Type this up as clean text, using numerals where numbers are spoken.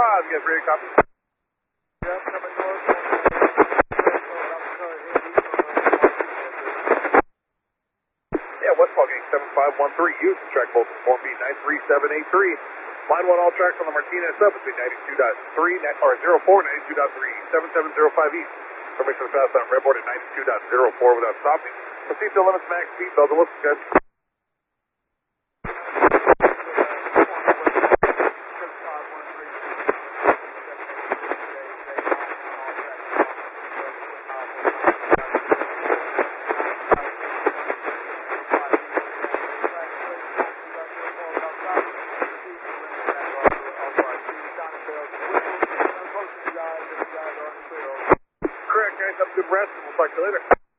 You guys ready to copy? Yeah, coming north. Yeah, Westfall Gang 7513. Use track voltage form B 93783. Line 1 all tracks on the Martinez sub between 92.3 or 04, 92.3, 7705 east. Information is passed on redboard at 92.04 without stopping. Proceed to limits max speed, bells and whistles, guys. Correct, guys. Have a good rest, and we'll talk to you later.